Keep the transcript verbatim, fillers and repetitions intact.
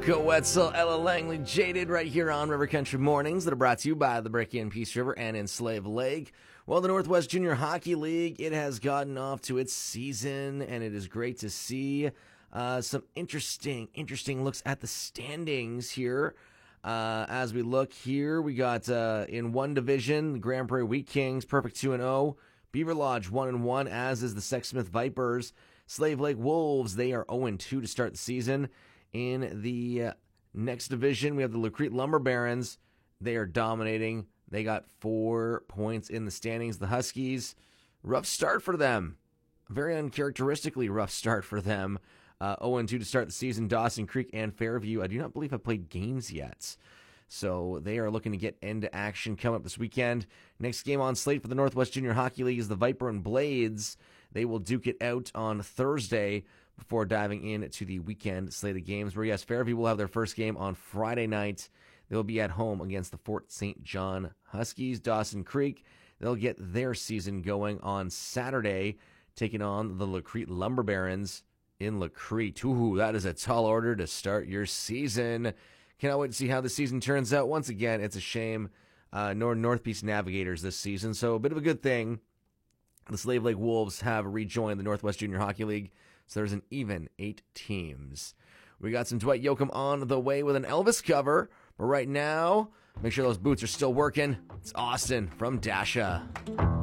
Luca Wetzel, Ella Langley, Jaded right here on River Country Mornings that are brought to you by the Bricky and Peace River and in Slave Lake. Well, the Northwest Junior Hockey League, it has gotten off to its season, and it is great to see uh, some interesting, interesting looks at the standings here. Uh, as we look here, we got uh, in one division, the Grand Prairie Wheat Kings, perfect two and oh. Beaver Lodge one and one, as is the Sexsmith Vipers. Slave Lake Wolves, they are oh and two to start the season. In the uh, next division, we have the Lacrete Lumber Barons. They are dominating. They got four points in the standings. The Huskies, rough start for them. Very uncharacteristically rough start for them. Uh, oh and two to start the season. Dawson Creek and Fairview, I do not believe have played games yet. So they are looking to get into action coming up this weekend. Next game on slate for the Northwest Junior Hockey League is the Viper and Blades. They will duke it out on Thursday before diving into the weekend slate of games, where, yes, Fairview will have their first game on Friday night. They'll be at home against the Fort Saint John Huskies. Dawson Creek, they'll get their season going on Saturday, taking on the Lacrete Lumber Barons in Lacrete. Ooh, that is a tall order to start your season. Cannot wait to see how the season turns out. Once again, it's a shame. Uh, North North Beach Navigators this season, so a bit of a good thing. The Slave Lake Wolves have rejoined the Northwest Junior Hockey League, so there's an even eight teams. We got some Dwight Yoakam on the way with an Elvis cover, but right now, make sure those boots are still working. It's Austin from Dasha.